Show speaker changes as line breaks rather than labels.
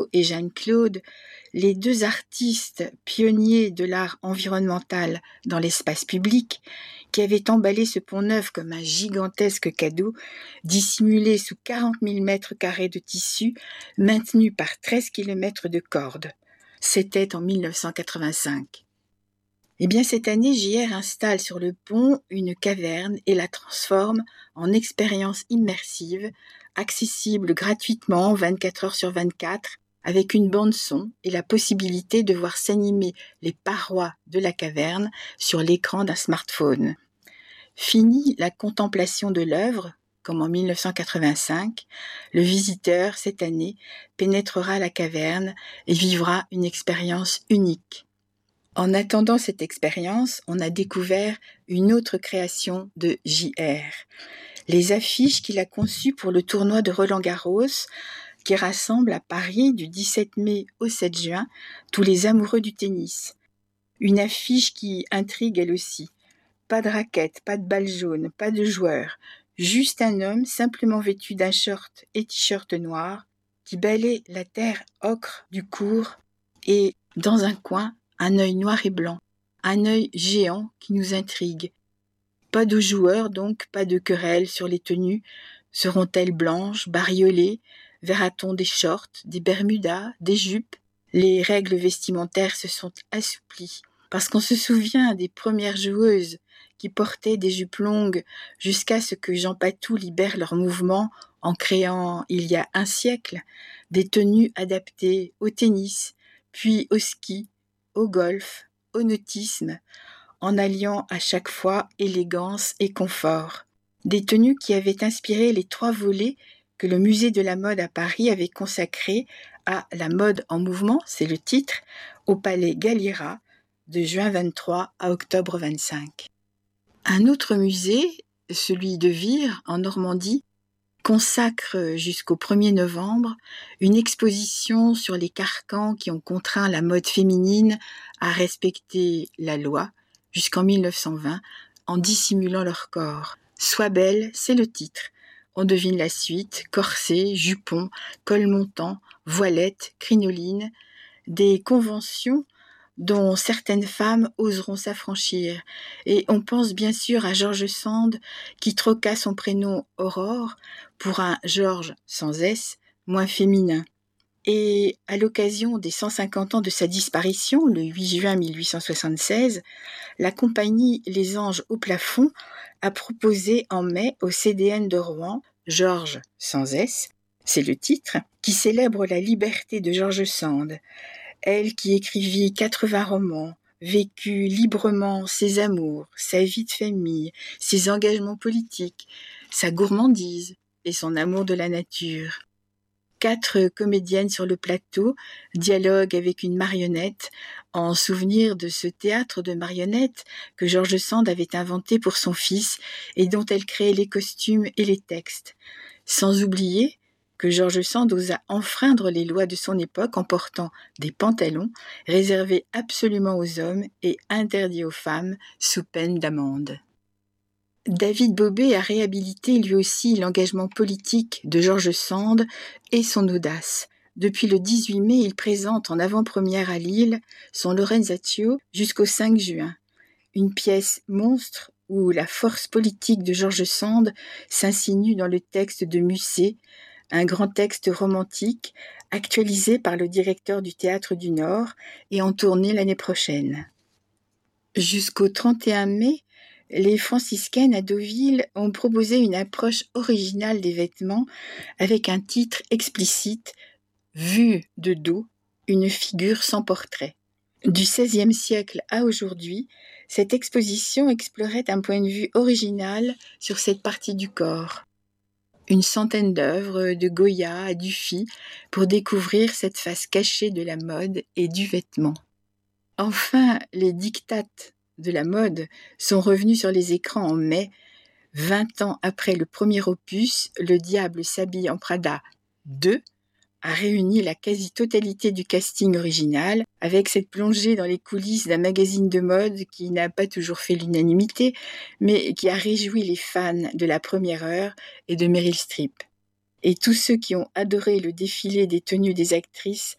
et Jeanne-Claude, les deux artistes pionniers de l'art environnemental dans l'espace public, qui avaient emballé ce Pont-Neuf comme un gigantesque cadeau, dissimulé sous 40 000 mètres carrés de tissu, maintenu par 13 kilomètres de cordes. C'était en 1985. Eh bien, cette année, JR installe sur le pont une caverne et la transforme en expérience immersive, accessible gratuitement 24 heures sur 24, avec une bande-son et la possibilité de voir s'animer les parois de la caverne sur l'écran d'un smartphone. Fini la contemplation de l'œuvre, comme en 1985, le visiteur, cette année, pénétrera la caverne et vivra une expérience unique. En attendant cette expérience, on a découvert une autre création de JR. Les affiches qu'il a conçues pour le tournoi de Roland-Garros, qui rassemble à Paris du 17 mai au 7 juin tous les amoureux du tennis. Une affiche qui intrigue elle aussi. Pas de raquettes, pas de balles jaunes, pas de joueurs. Juste un homme simplement vêtu d'un short et t-shirt noir qui balaie la terre ocre du court et, dans un coin, un œil noir et blanc, un œil géant qui nous intrigue. Pas de joueurs donc, pas de querelle sur les tenues. Seront-elles blanches, bariolées? Verra-t-on des shorts, des bermudas, des jupes? Les règles vestimentaires se sont assouplies, parce qu'on se souvient des premières joueuses qui portaient des jupes longues jusqu'à ce que Jean Patou libère leur mouvement en créant, il y a un siècle, des tenues adaptées au tennis, puis au ski, au golf, au nautisme, en alliant à chaque fois élégance et confort. Des tenues qui avaient inspiré les 3 volets que le musée de la mode à Paris avait consacrés à la mode en mouvement, c'est le titre, au palais Galliera, de juin 23 à octobre 25. Un autre musée, celui de Vire, en Normandie, consacre jusqu'au 1er novembre une exposition sur les carcans qui ont contraint la mode féminine à respecter la loi jusqu'en 1920 en dissimulant leur corps. Sois belle, c'est le titre. On devine la suite, corset, jupon, col montant, voilette, crinoline, des conventions dont certaines femmes oseront s'affranchir. Et on pense bien sûr à George Sand, qui troqua son prénom Aurore pour un Georges sans S, moins féminin. Et à l'occasion des 150 ans de sa disparition, le 8 juin 1876, la compagnie Les Anges au plafond a proposé en mai au CDN de Rouen, Georges sans S, c'est le titre, qui célèbre la liberté de George Sand. Elle qui écrivit 80 romans, vécut librement ses amours, sa vie de famille, ses engagements politiques, sa gourmandise et son amour de la nature. 4 comédiennes sur le plateau dialoguent avec une marionnette en souvenir de ce théâtre de marionnettes que George Sand avait inventé pour son fils et dont elle créait les costumes et les textes. Sans oublier que George Sand osa enfreindre les lois de son époque en portant des pantalons réservés absolument aux hommes et interdits aux femmes sous peine d'amende. David Bobet a réhabilité lui aussi l'engagement politique de George Sand et son audace. Depuis le 18 mai, il présente en avant-première à Lille son Lorenzaccio jusqu'au 5 juin. Une pièce monstre où la force politique de George Sand s'insinue dans le texte de Musset, un grand texte romantique actualisé par le directeur du Théâtre du Nord et en tournée l'année prochaine. Jusqu'au 31 mai, les franciscaines à Deauville ont proposé une approche originale des vêtements avec un titre explicite « Vue de dos, une figure sans portrait ». Du XVIe siècle à aujourd'hui, cette exposition explorait un point de vue original sur cette partie du corps. Une centaine d'œuvres de Goya à Dufy pour découvrir cette face cachée de la mode et du vêtement. Enfin, les dictates de la mode sont revenus sur les écrans en mai, 20 ans après le premier opus, Le diable s'habille en Prada 2 a réuni la quasi-totalité du casting original, avec cette plongée dans les coulisses d'un magazine de mode qui n'a pas toujours fait l'unanimité, mais qui a réjoui les fans de la première heure et de Meryl Streep. Et tous ceux qui ont adoré le défilé des tenues des actrices